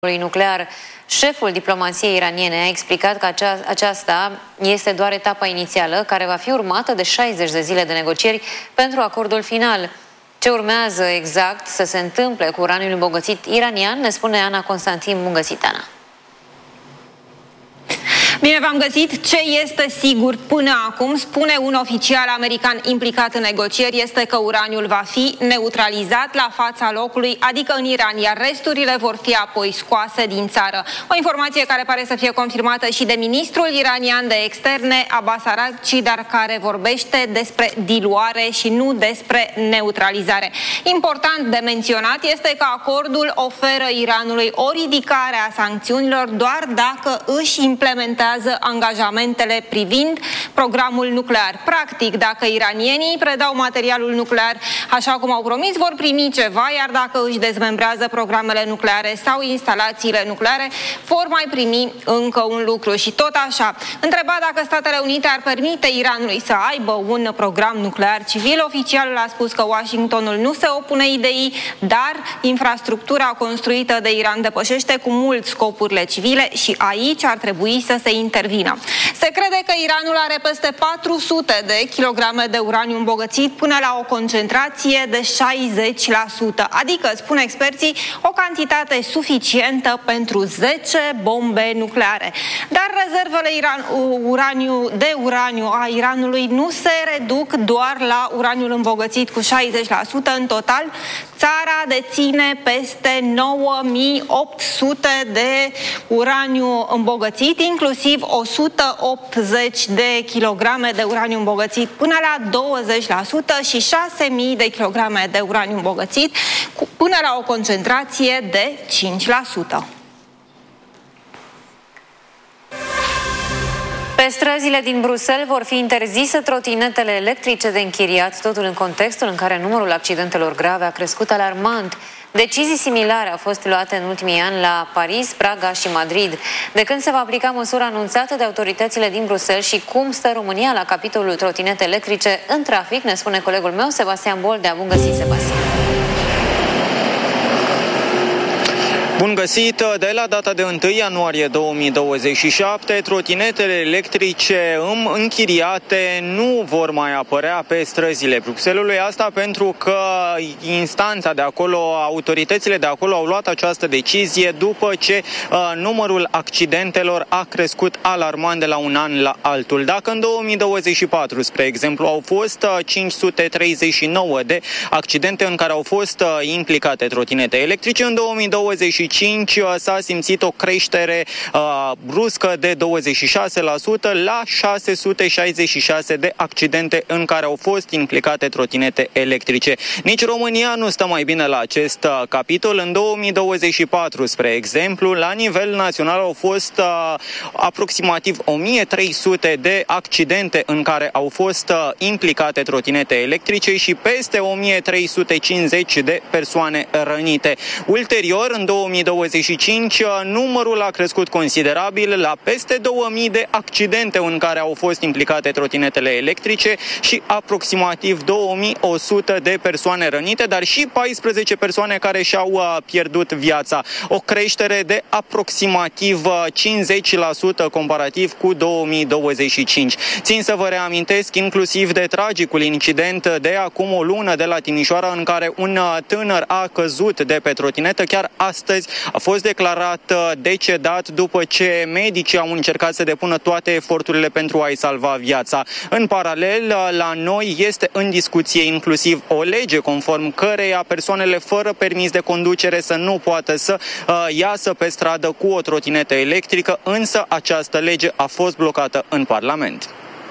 nuclear. Șeful diplomației iraniene a explicat că aceasta este doar etapa inițială, care va fi urmată de 60 de zile de negocieri pentru acordul final. Ce urmează exact să se întâmple cu uraniul îmbogățit iranian, ne spune Ana Constantin. Bun găsit, Ana! Bine v-am găsit! Ce este sigur până acum, spune un oficial american implicat în negocieri, este că uraniul va fi neutralizat la fața locului, adică în Iran, iar resturile vor fi apoi scoase din țară. O informație care pare să fie confirmată și de ministrul iranian de externe, Abbas Araghchi, dar care vorbește despre diluare și nu despre neutralizare. Important de menționat este că acordul oferă Iranului o ridicare a sancțiunilor doar dacă își implementează angajamentele privind programul nuclear. Practic, dacă iranienii predau materialul nuclear așa cum au promis, vor primi ceva, iar dacă își dezmembrează programele nucleare sau instalațiile nucleare, vor mai primi încă un lucru. Și tot așa, întrebat dacă Statele Unite ar permite Iranului să aibă un program nuclear civil, oficialul a spus că Washingtonul nu se opune ideii, dar infrastructura construită de Iran depășește cu mult scopurile civile și aici ar trebui să se intervină. Se crede că Iranul are peste 400 de kilograme de uraniu îmbogățit până la o concentrație de 60%, adică, spun experții, o cantitate suficientă pentru 10 bombe nucleare. Dar rezervele uraniu a Iranului nu se reduc doar la uraniul îmbogățit cu 60%. În total, țara deține peste 9800 de uraniu îmbogățit, inclusiv 180 de kilograme de uraniu îmbogățit până la 20% și 6000 de kilograme de uraniu îmbogățit până la o concentrație de 5%. Pe străzile din Bruxelles vor fi interzise trotinetele electrice de închiriat, totul în contextul în care numărul accidentelor grave a crescut alarmant. Decizii similare au fost luate în ultimii ani la Paris, Praga și Madrid. De când se va aplica măsura anunțată de autoritățile din Bruxelles și cum stă România la capitolul trotinete electrice în trafic, ne spune colegul meu, Sebastian Boldea. Bun găsit, Sebastian! Bun găsit! De la data de 1 ianuarie 2027, trotinetele electrice închiriate nu vor mai apărea pe străzile Bruxellesului. Asta pentru că instanța de acolo, autoritățile de acolo au luat această decizie după ce numărul accidentelor a crescut alarmant de la un an la altul. Dacă în 2024, spre exemplu, au fost 539 de accidente în care au fost implicate trotinete electrice, în 2025 s-a simțit o creștere bruscă de 26% la 666 de accidente în care au fost implicate trotinete electrice. Nici România nu stă mai bine la acest capitol. În 2024, spre exemplu, la nivel național au fost aproximativ 1300 de accidente în care au fost implicate trotinete electrice și peste 1350 de persoane rănite. Ulterior, în 2025, numărul a crescut considerabil la peste 2000 de accidente în care au fost implicate trotinetele electrice și aproximativ 2100 de persoane rănite, dar și 14 persoane care și-au pierdut viața. O creștere de aproximativ 50% comparativ cu 2025. Țin să vă reamintesc inclusiv de tragicul incident de acum o lună de la Timișoara, în care un tânăr a căzut de pe trotinetă. Chiar astăzi a fost declarat decedat după ce medicii au încercat să depună toate eforturile pentru a-i salva viața. În paralel, la noi este în discuție inclusiv o lege conform căreia persoanele fără permis de conducere să nu poată să iasă pe stradă cu o trotinetă electrică, însă această lege a fost blocată în Parlament.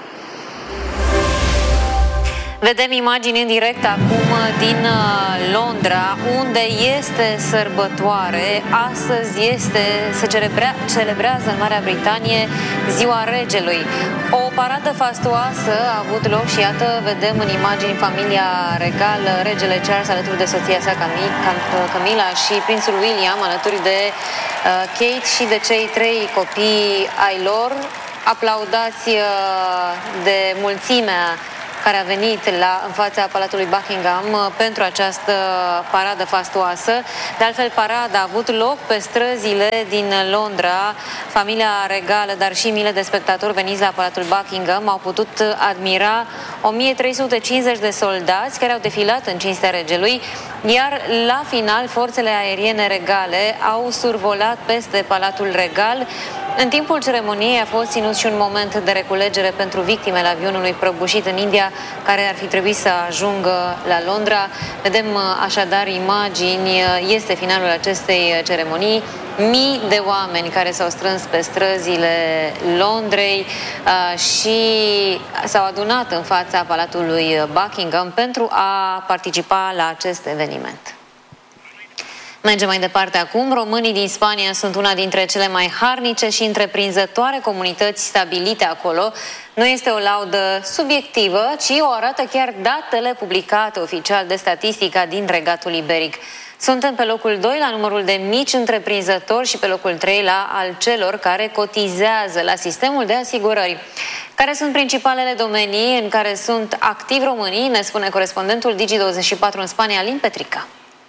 Vedem imagini în direct acum din Londra, unde este sărbătoare. Astăzi se celebrează în Marea Britanie Ziua Regelui. O paradă fastuoasă a avut loc și iată, vedem în imagini familia regală, regele Charles alături de soția sa Camilla și prințul William alături de Kate și de cei 3 copii ai lor, aplaudați de mulțimea care a venit în fața Palatului Buckingham pentru această paradă fastoasă. De altfel, parada a avut loc pe străzile din Londra. Familia regală, dar și miile de spectatori veniți la Palatul Buckingham au putut admira 1350 de soldați care au defilat în cinstea regelui, iar la final forțele aeriene regale au survolat peste Palatul Regal. În timpul ceremoniei a fost ținut și un moment de reculegere pentru victimele avionului prăbușit în India, care ar fi trebuit să ajungă la Londra. Vedem așadar imagini, este finalul acestei ceremonii. Mii de oameni care s-au strâns pe străzile Londrei și s-au adunat în fața Palatului Buckingham pentru a participa la acest eveniment. Mergem mai departe acum. Românii din Spania sunt una dintre cele mai harnice și întreprinzătoare comunități stabilite acolo. Nu este o laudă subiectivă, ci o arată chiar datele publicate oficial de Statistica din Regatul Iberic. Suntem pe locul 2 la numărul de mici întreprinzători și pe locul 3 la al celor care cotizează la sistemul de asigurări. Care sunt principalele domenii în care sunt activi românii, ne spune corespondentul Digi24 în Spania, Alin Petrica.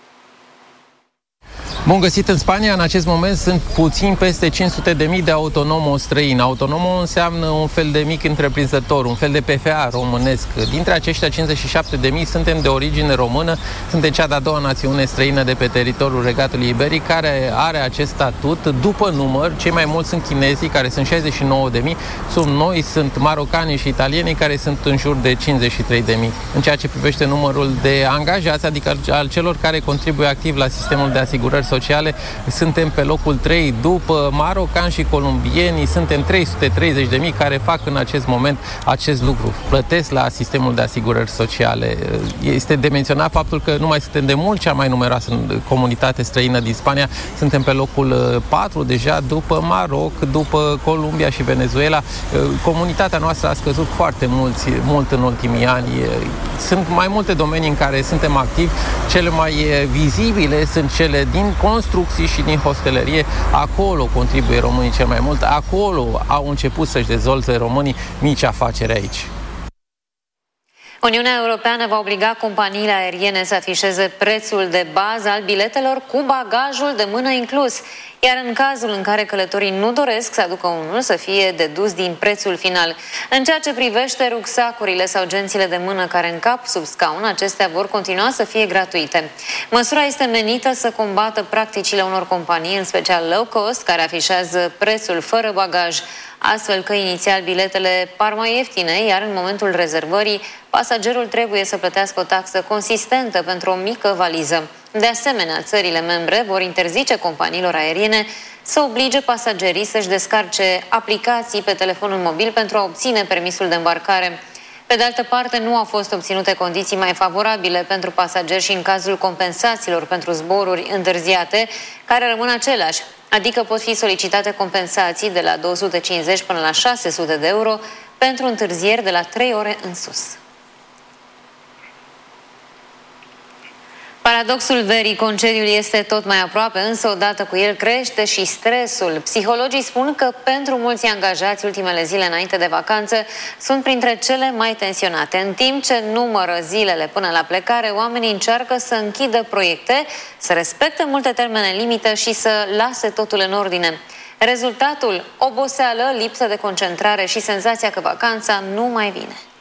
Bun găsit în Spania, în acest moment sunt puțin peste 500.000 de autonomo străini. Autonomo înseamnă un fel de mic întreprinzător, un fel de PFA românesc. Dintre aceștia 57.000 suntem de origine română, suntem cea de-a doua națiune străină de pe teritoriul Regatului Iberic care are acest statut după număr. Cei mai mulți sunt chinezii, care sunt 69.000, sunt noi, sunt marocanii și italienii, care sunt în jur de 53.000. În ceea ce privește numărul de angajați, adică al celor care contribuie activ la sistemul de asigurări sociale, suntem pe locul 3 după marocani și columbienii, suntem 330.000 care fac în acest moment acest lucru, plătesc la sistemul de asigurări sociale. Este de menționat faptul că nu mai suntem de mult cea mai numeroasă comunitate străină din Spania, suntem pe locul 4 deja după Maroc, după Columbia și Venezuela. Comunitatea noastră a scăzut foarte mult în ultimii ani. Sunt mai multe domenii în care suntem activi, cele mai vizibile sunt cele din construcții și din hostelerie. Acolo contribuie românii cel mai mult, acolo au început să-și dezvolte românii mici afaceri aici. Uniunea Europeană va obliga companiile aeriene să afișeze prețul de bază al biletelor cu bagajul de mână inclus, iar în cazul în care călătorii nu doresc să aducă unul, să fie dedus din prețul final. În ceea ce privește rucsacurile sau gențile de mână care încap sub scaun, acestea vor continua să fie gratuite. Măsura este menită să combată practicile unor companii, în special low cost, care afișează prețul fără bagaj, astfel că inițial biletele par mai ieftine, iar în momentul rezervării pasagerul trebuie să plătească o taxă consistentă pentru o mică valiză. De asemenea, țările membre vor interzice companiilor aeriene să oblige pasagerii să-și descarce aplicații pe telefonul mobil pentru a obține permisul de îmbarcare. Pe de altă parte, nu au fost obținute condiții mai favorabile pentru pasageri și în cazul compensațiilor pentru zboruri întârziate, care rămân aceleași, adică pot fi solicitate compensații de la 250 până la 600 de euro pentru întârzieri de la 3 ore în sus. Paradoxul verii, concediul este tot mai aproape, însă odată cu el crește și stresul. Psihologii spun că pentru mulți angajați ultimele zile înainte de vacanță sunt printre cele mai tensionate. În timp ce numără zilele până la plecare, oamenii încearcă să închidă proiecte, să respecte multe termene limită și să lase totul în ordine. Rezultatul? Oboseală, lipsă de concentrare și senzația că vacanța nu mai vine.